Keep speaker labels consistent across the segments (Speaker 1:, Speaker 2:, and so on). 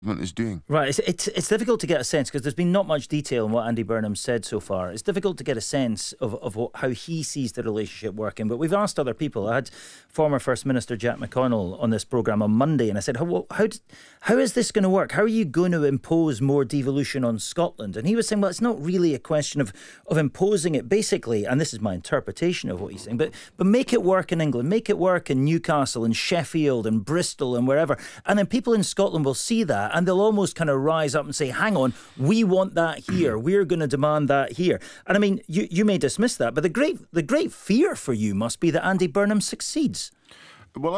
Speaker 1: is doing.
Speaker 2: Right, it's difficult to get a sense because there's been not much detail on what Andy Burnham said so far. It's difficult to get a sense of how he sees the relationship working. But we've asked other people. I had former First Minister Jack McConnell on this programme on Monday, and I said, how is this going to work? How are you going to impose more devolution on Scotland? And he was saying, well, it's not really a question of imposing it, basically, and this is my interpretation of what he's saying, but make it work in England, make it work in Newcastle and Sheffield and Bristol and wherever. And then people in Scotland will see that and they'll almost kind of rise up and say, hang on, we want that here. We're going to demand that here. And I mean, you may dismiss that, but the great fear for you must be that Andy Burnham succeeds.
Speaker 1: Well,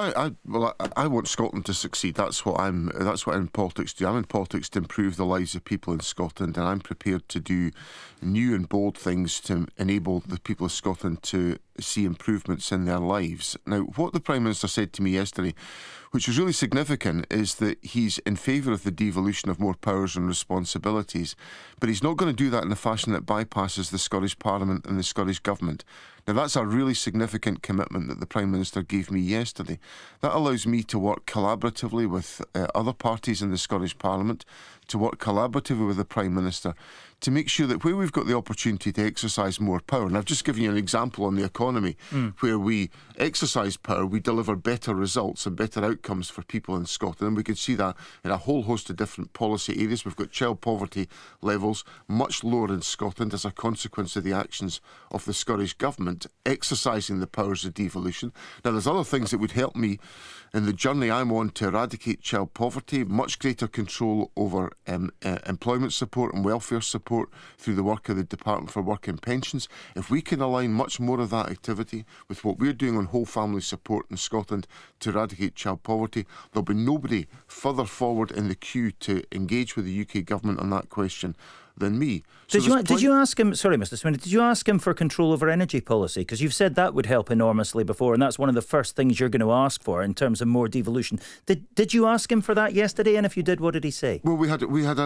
Speaker 1: I want Scotland to succeed. That's what I'm in politics to do. I'm in politics to improve the lives of people in Scotland, and I'm prepared to do new and bold things to enable the people of Scotland to see improvements in their lives. Now, what the Prime Minister said to me yesterday, which was really significant, is that he's in favour of the devolution of more powers and responsibilities, but he's not going to do that in a fashion that bypasses the Scottish Parliament and the Scottish Government. Now, that's a really significant commitment that the Prime Minister gave me yesterday. That allows me to work collaboratively with other parties in the Scottish Parliament, to work collaboratively with the Prime Minister, to make sure that where we've got the opportunity to exercise more power, and I've just given you an example on the economy, where we exercise power, we deliver better results and better outcomes for people in Scotland. And we can see that in a whole host of different policy areas. We've got child poverty levels much lower in Scotland as a consequence of the actions of the Scottish Government exercising the powers of devolution. Now, there's other things that would help me in the journey I'm on to eradicate child poverty, much greater control over employment support and welfare support through the work of the Department for Work and Pensions. If we can align much more of that activity with what we're doing on whole family support in Scotland to eradicate child poverty, there'll be nobody further forward in the queue to engage with the UK Government on that question than me.
Speaker 2: Did you ask him, sorry Mr Swinney, did you ask him for control over energy policy? Because you've said that would help enormously before, and that's one of the first things you're going to ask for in terms of more devolution. Did you ask him for that yesterday? And if you did, what did he say?
Speaker 1: Well, we had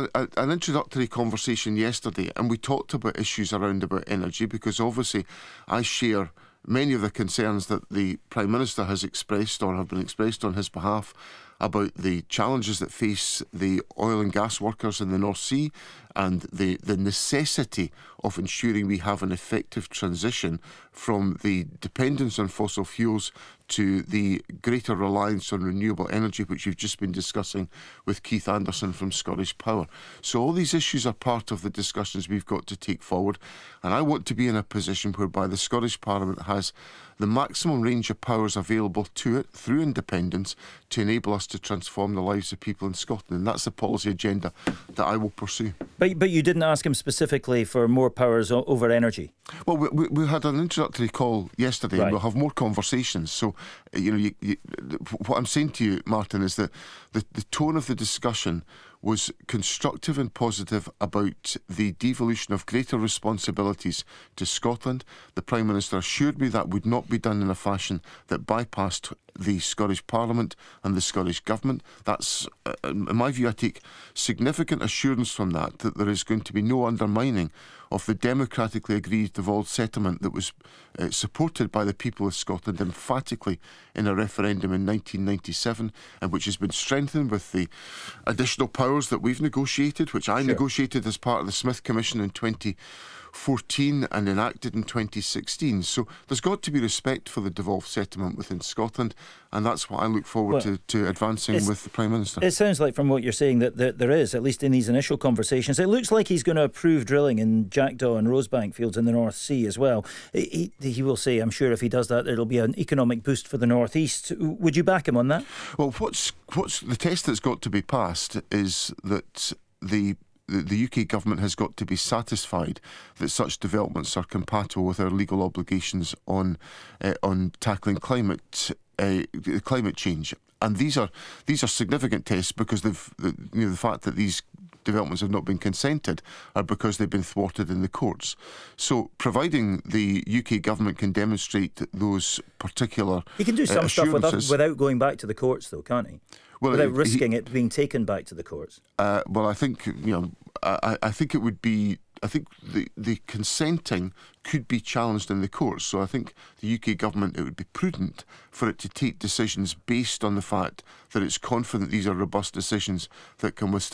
Speaker 1: an introductory conversation yesterday, and we talked about issues about energy, because obviously I share many of the concerns that the Prime Minister has expressed or have been expressed on his behalf about the challenges that face the oil and gas workers in the North Sea and the necessity of ensuring we have an effective transition from the dependence on fossil fuels to the greater reliance on renewable energy, which you've just been discussing with Keith Anderson from Scottish Power. So all these issues are part of the discussions we've got to take forward, and I want to be in a position whereby the Scottish Parliament has the maximum range of powers available to it through independence to enable us to transform the lives of people in Scotland. And that's the policy agenda that I will pursue.
Speaker 2: But you didn't ask him specifically for more powers over energy?
Speaker 1: Well, we had an introductory call yesterday, right, and we'll have more conversations. So, what I'm saying to you, Martin, is that the tone of the discussion was constructive and positive about the devolution of greater responsibilities to Scotland. The Prime Minister assured me that would not be done in a fashion that bypassed the Scottish Parliament and the Scottish Government. That's, in my view, I take significant assurance from that there is going to be no undermining of the democratically agreed devolved settlement that was supported by the people of Scotland emphatically in a referendum in 1997, and which has been strengthened with the additional powers that we've negotiated, which I negotiated as part of the Smith Commission in 2014 and enacted in 2016. So there's got to be respect for the devolved settlement within Scotland, and that's what I look forward to advancing with the Prime Minister.
Speaker 2: It sounds like from what you're saying that there is, at least in these initial conversations, it looks like he's going to approve drilling in Jackdaw and Rosebank fields in the North Sea as well. He will say, I'm sure if he does that, it'll be an economic boost for the North East. Would you back him on that?
Speaker 1: Well, what's the test that's got to be passed is that the UK government has got to be satisfied that such developments are compatible with our legal obligations on tackling climate change. And these are significant tests because the fact that these developments have not been consented are because they've been thwarted in the courts. So providing the UK government can demonstrate those particular
Speaker 2: he can do some stuff without going back to the courts, though, can't he? Well, without risking it being taken back to the courts.
Speaker 1: Well, I think I think it would be. I think the consenting could be challenged in the courts. So I think the UK government, it would be prudent for it to take decisions based on the fact that it's confident these are robust decisions that can withstand